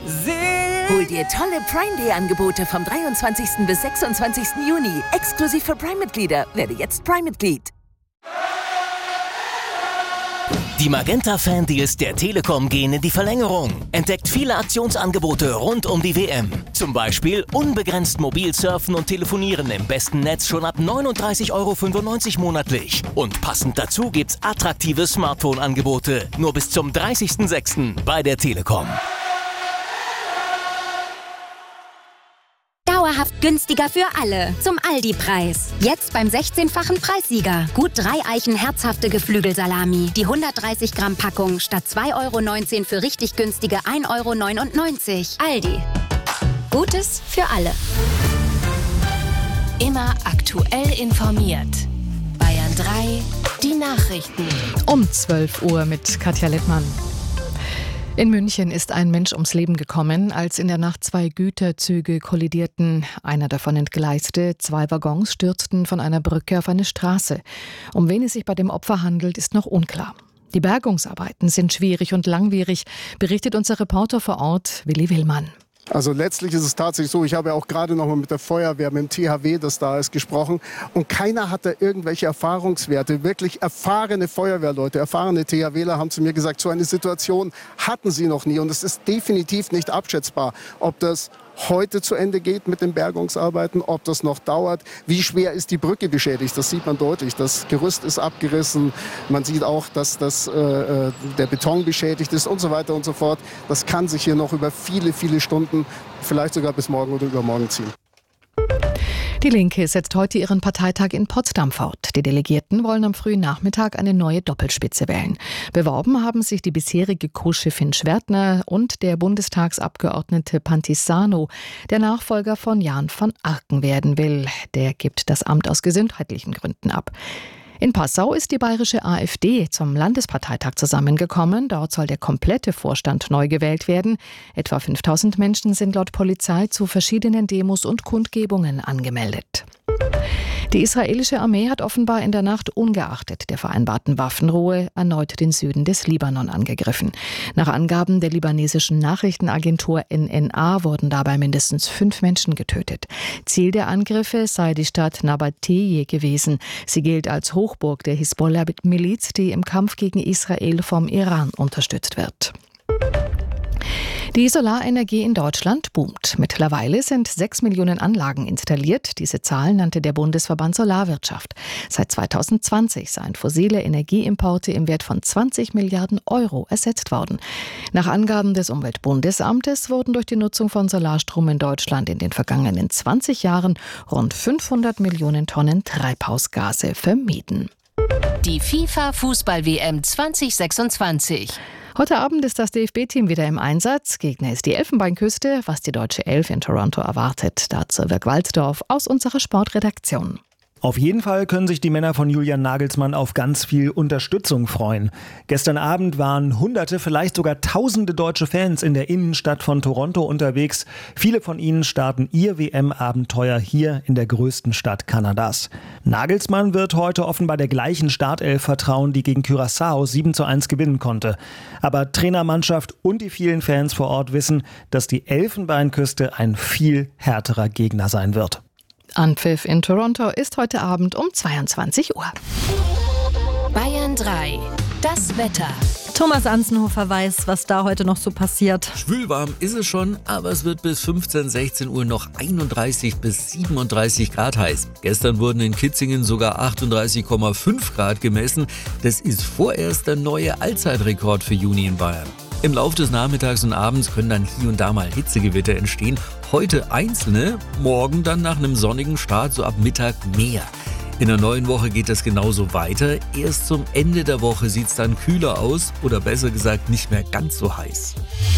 Hol dir tolle Prime Day Angebote vom 23. bis 26. Juni. Exklusiv für Prime-Mitglieder. Werde jetzt Prime-Mitglied. Die Magenta-Fan-Deals der Telekom gehen in die Verlängerung. Entdeckt viele Aktionsangebote rund um die WM. Zum Beispiel unbegrenzt mobil surfen und telefonieren im besten Netz schon ab 39,95 € monatlich. Und passend dazu gibt's attraktive Smartphone-Angebote. Nur bis zum 30.06. bei der Telekom. Dauerhaft günstiger für alle. Zum Aldi-Preis. Jetzt beim 16-fachen Preissieger. Gut 3 Eichen herzhafte Geflügelsalami. Die 130 Gramm Packung statt 2,19 € für richtig günstige 1,99 €. Aldi. Gutes für alle. Immer aktuell informiert. Bayern 3, die Nachrichten. Um 12 Uhr mit Katja Littmann. In München ist ein Mensch ums Leben gekommen, als in der Nacht 2 Güterzüge kollidierten. Einer davon entgleiste, 2 Waggons stürzten von einer Brücke auf eine Straße. Um wen es sich bei dem Opfer handelt, ist noch unklar. Die Bergungsarbeiten sind schwierig und langwierig, berichtet unser Reporter vor Ort, Willi Willmann. Also letztlich ist es tatsächlich so, ich habe ja auch gerade noch mal mit der Feuerwehr, mit dem THW, das da ist, gesprochen. Und keiner hat da irgendwelche Erfahrungswerte. Wirklich erfahrene Feuerwehrleute, erfahrene THWler haben zu mir gesagt, so eine Situation hatten sie noch nie. Und es ist definitiv nicht abschätzbar, ob das heute zu Ende geht mit den Bergungsarbeiten, ob das noch dauert. Wie schwer ist die Brücke beschädigt? Das sieht man deutlich. Das Gerüst ist abgerissen. Man sieht auch, dass der Beton beschädigt ist und so weiter und so fort. Das kann sich hier noch über viele, viele Stunden, vielleicht sogar bis morgen oder übermorgen ziehen. Die Linke setzt heute ihren Parteitag in Potsdam fort. Die Delegierten wollen am frühen Nachmittag eine neue Doppelspitze wählen. Beworben haben sich die bisherige Co-Chefin Schwertner und der Bundestagsabgeordnete Pantisano, der Nachfolger von Jan van Arken werden will. Der gibt das Amt aus gesundheitlichen Gründen ab. In Passau ist die bayerische AfD zum Landesparteitag zusammengekommen. Dort soll der komplette Vorstand neu gewählt werden. Etwa 5000 Menschen sind laut Polizei zu verschiedenen Demos und Kundgebungen angemeldet. Die israelische Armee hat offenbar in der Nacht ungeachtet der vereinbarten Waffenruhe erneut den Süden des Libanon angegriffen. Nach Angaben der libanesischen Nachrichtenagentur NNA wurden dabei mindestens 5 Menschen getötet. Ziel der Angriffe sei die Stadt Nabateye gewesen. Sie gilt als Hochburg der Hisbollah-Miliz, die im Kampf gegen Israel vom Iran unterstützt wird. Die Solarenergie in Deutschland boomt. Mittlerweile sind 6 Millionen Anlagen installiert. Diese Zahl nannte der Bundesverband Solarwirtschaft. Seit 2020 seien fossile Energieimporte im Wert von 20 Milliarden € ersetzt worden. Nach Angaben des Umweltbundesamtes wurden durch die Nutzung von Solarstrom in Deutschland in den vergangenen 20 Jahren rund 500 Millionen Tonnen Treibhausgase vermieden. Die FIFA-Fußball-WM 2026. Heute Abend ist das DFB-Team wieder im Einsatz. Gegner ist die Elfenbeinküste. Was die deutsche Elf in Toronto erwartet, dazu Wirk Walzdorf aus unserer Sportredaktion. Auf jeden Fall können sich die Männer von Julian Nagelsmann auf ganz viel Unterstützung freuen. Gestern Abend waren Hunderte, vielleicht sogar Tausende deutsche Fans in der Innenstadt von Toronto unterwegs. Viele von ihnen starten ihr WM-Abenteuer hier in der größten Stadt Kanadas. Nagelsmann wird heute offenbar der gleichen Startelf vertrauen, die gegen Curaçao 7:1 gewinnen konnte. Aber Trainermannschaft und die vielen Fans vor Ort wissen, dass die Elfenbeinküste ein viel härterer Gegner sein wird. Anpfiff in Toronto ist heute Abend um 22 Uhr. Bayern 3, das Wetter. Thomas Anzenhofer weiß, was da heute noch so passiert. Schwülwarm ist es schon, aber es wird bis 15, 16 Uhr noch 31 bis 37 Grad heiß. Gestern wurden in Kitzingen sogar 38,5 Grad gemessen. Das ist vorerst der neue Allzeitrekord für Juni in Bayern. Im Laufe des Nachmittags und Abends können dann hier und da mal Hitzegewitter entstehen. Heute einzelne, morgen dann nach einem sonnigen Start so ab Mittag mehr. In der neuen Woche geht das genauso weiter. Erst zum Ende der Woche sieht es dann kühler aus oder besser gesagt nicht mehr ganz so heiß.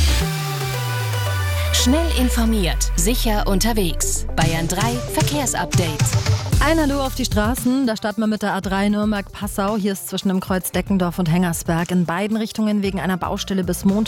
Schnell informiert, sicher unterwegs. Bayern 3 Verkehrsupdate. Ein Hallo auf die Straßen. Da starten wir mit der A3 Nürnberg-Passau. Hier ist zwischen dem Kreuz Deckendorf und Hengersberg in beiden Richtungen wegen einer Baustelle bis Montag